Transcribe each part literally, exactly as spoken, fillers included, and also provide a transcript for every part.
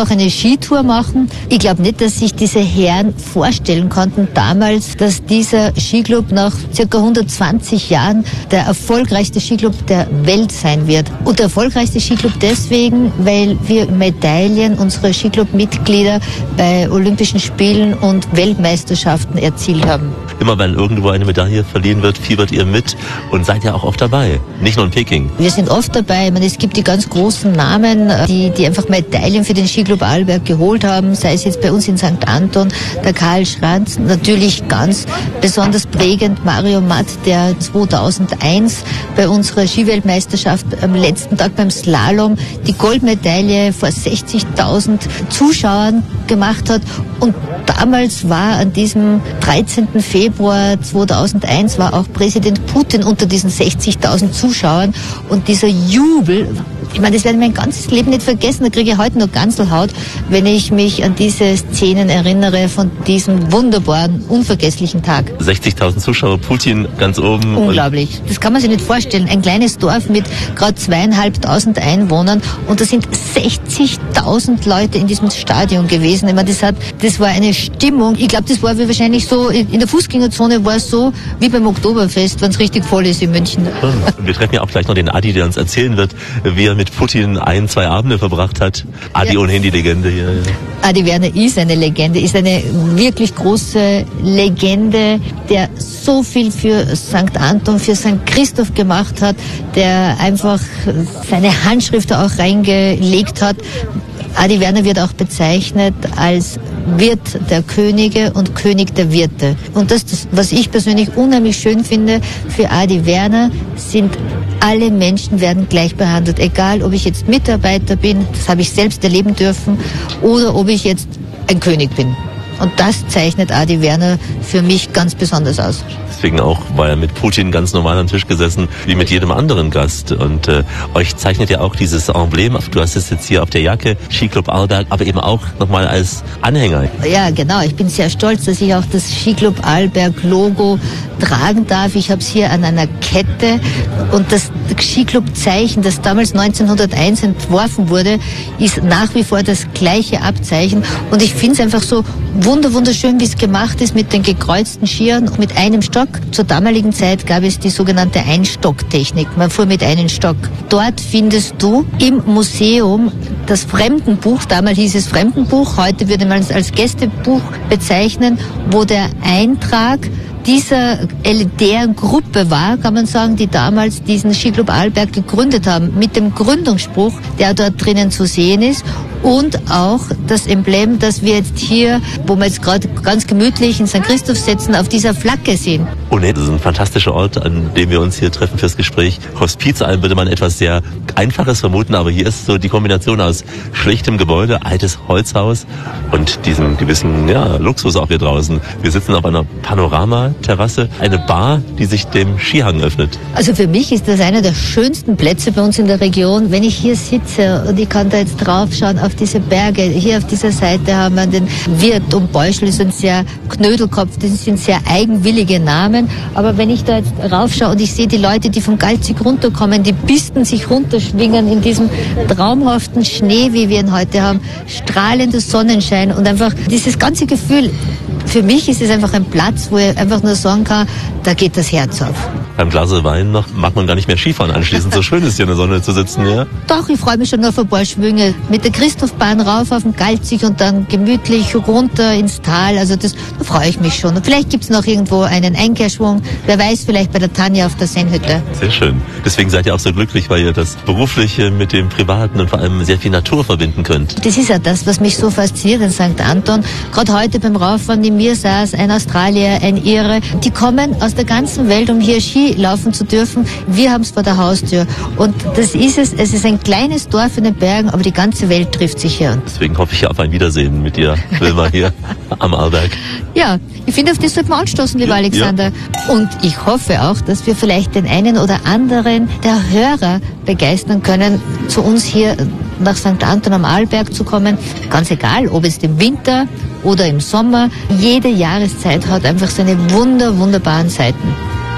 noch eine Skitour machen. Ich glaube nicht, dass sich diese Herren vorstellen konnten damals, dass dieser Skiclub nach circa hundertzwanzig Jahren der erfolgreichste Skiclub der Welt sein wird. Und der erfolgreichste Skiclub deswegen, weil wir Medaillen unserer Skiclub-Mitglieder bei Olympischen Spielen und Weltmeisterschaften erzielt haben. Immer wenn irgendwo eine Medaille verliehen wird, fiebert ihr mit und seid ja auch oft dabei. Nicht nur in Peking. Wir sind oft dabei. Ich meine, es gibt die ganz großen Namen, die, die einfach Medaillen für den Skiclub Arlberg geholt haben, sei es jetzt bei uns in Sankt Anton, der Karl Schranz, natürlich ganz besonders prägend Mario Matt, der zweitausendeins bei unserer Skiweltmeisterschaft am letzten Tag beim Slalom die Goldmedaille vor sechzigtausend Zuschauern gemacht hat. Und damals war an diesem dreizehnten Februar zweitausendeins war auch Präsident Putin unter diesen sechzigtausend Zuschauern und dieser Jubel, ich meine, das werde ich mein ganzes Leben nicht vergessen, da kriege ich heute noch Ganselhaut, wenn ich mich an diese Szenen erinnere von diesem wunderbaren, unvergesslichen Tag. sechzigtausend Zuschauer, Putin ganz oben. Unglaublich, das kann man sich nicht vorstellen. Ein kleines Dorf mit gerade zweieinhalbtausend Einwohnern und da sind sechzigtausend Leute in diesem Stadion gewesen. Ich meine, das, hat, das war eine Stimmung, ich glaube, das war wie wahrscheinlich so, in der Fußgängerzone war es so wie beim Oktoberfest, wenn es richtig voll ist in München. Wir treffen ja auch gleich noch den Adi, der uns erzählen wird, wie er mit Putin ein, zwei Abende verbracht hat. Adi, ja. Ohnehin die Legende hier. Adi Werner ist eine Legende, ist eine wirklich große Legende, der so viel für Sankt Anton, für Sankt Christoph gemacht hat, der einfach seine Handschrift auch reingelegt hat. Adi Werner wird auch bezeichnet als Wirt der Könige und König der Wirte. Und das, das, was ich persönlich unheimlich schön finde für Adi Werner, sind alle Menschen werden gleich behandelt. Egal, ob ich jetzt Mitarbeiter bin, das habe ich selbst erleben dürfen, oder ob ich jetzt ein König bin. Und das zeichnet Adi Werner für mich ganz besonders aus. Deswegen auch war er mit Putin ganz normal am Tisch gesessen, wie mit jedem anderen Gast. Und äh, euch zeichnet ja auch dieses Emblem, du hast es jetzt hier auf der Jacke, Skiclub Arlberg, aber eben auch nochmal als Anhänger. Ja, genau. Ich bin sehr stolz, dass ich auch das Skiclub Arlberg Logo tragen darf. Ich habe es hier an einer Kette. Und das Skiclub-Zeichen, das damals neunzehnhunderteins entworfen wurde, ist nach wie vor das gleiche Abzeichen. Und ich finde es einfach so wunder wunderschön, wie es gemacht ist mit den gekreuzten Skiern und mit einem Stock. Zur damaligen Zeit gab es die sogenannte Einstocktechnik. Man fuhr mit einem Stock. Dort findest du im Museum das Fremdenbuch, damals hieß es Fremdenbuch, heute würde man es als Gästebuch bezeichnen, wo der Eintrag dieser elitären Gruppe war, kann man sagen, die damals diesen Skiclub Arlberg gegründet haben, mit dem Gründungsspruch, der dort drinnen zu sehen ist, und auch das Emblem, das wir jetzt hier, wo wir jetzt gerade ganz gemütlich in Sankt Christoph sitzen, auf dieser Flagge sehen. Oh ne, das ist ein fantastischer Ort, an dem wir uns hier treffen fürs Gespräch. Hospizalm würde man etwas sehr Einfaches vermuten, aber hier ist so die Kombination aus schlichtem Gebäude, altes Holzhaus und diesem gewissen ja, Luxus auch hier draußen. Wir sitzen auf einer Panoramaterrasse, eine Bar, die sich dem Skihang öffnet. Also für mich ist das einer der schönsten Plätze bei uns in der Region, wenn ich hier sitze und ich kann da jetzt drauf schauen auf diese Berge. Hier auf dieser Seite haben wir den Wirt und Beuschel, ist ein sehr Knödelkopf, das sind sehr eigenwillige Namen. Aber wenn ich da jetzt raufschaue und ich sehe die Leute, die vom Galzig runterkommen, die Pisten sich runterschwingen in diesem traumhaften Schnee, wie wir ihn heute haben, strahlender Sonnenschein und einfach dieses ganze Gefühl. Für mich ist es einfach ein Platz, wo ich einfach nur sagen kann, da geht das Herz auf. Beim Glas Wein noch mag man gar nicht mehr Skifahren anschließend. So schön ist hier in der Sonne zu sitzen, ja? Doch, ich freue mich schon auf ein paar Schwünge. Mit der Christophbahn rauf auf den Galzig und dann gemütlich runter ins Tal. Also das, da freue ich mich schon. Und vielleicht gibt's noch irgendwo einen Einkehrschwung. Wer weiß, vielleicht bei der Tanja auf der Sennhütte. Sehr schön. Deswegen seid ihr auch so glücklich, weil ihr das Berufliche mit dem Privaten und vor allem sehr viel Natur verbinden könnt. Das ist ja das, was mich so fasziniert in Sankt Anton. Gerade heute beim Rauffahren neben mir saß ein Australier, ein Ire. Die kommen aus der ganzen Welt, um hier Ski laufen zu dürfen. Wir haben es vor der Haustür. Und das ist es. Es ist ein kleines Dorf in den Bergen, aber die ganze Welt trifft sich hier. Deswegen hoffe ich ja auf ein Wiedersehen mit dir, Wilma, hier am Arlberg. Ja, ich finde, auf das sollten wir anstoßen, lieber ja, Alexander. Ja. Und ich hoffe auch, dass wir vielleicht den einen oder anderen der Hörer begeistern können, zu uns hier nach Sankt Anton am Arlberg zu kommen. Ganz egal, ob es im Winter oder im Sommer. Jede Jahreszeit hat einfach seine wunder, wunderbaren Seiten.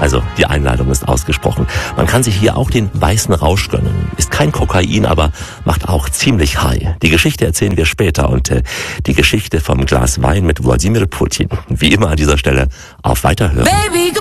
Also die Einladung ist ausgesprochen. Man kann sich hier auch den weißen Rausch gönnen. Ist kein Kokain, aber macht auch ziemlich high. Die Geschichte erzählen wir später und äh, die Geschichte vom Glas Wein mit Wladimir Putin. Wie immer an dieser Stelle auf Weiterhören. Baby,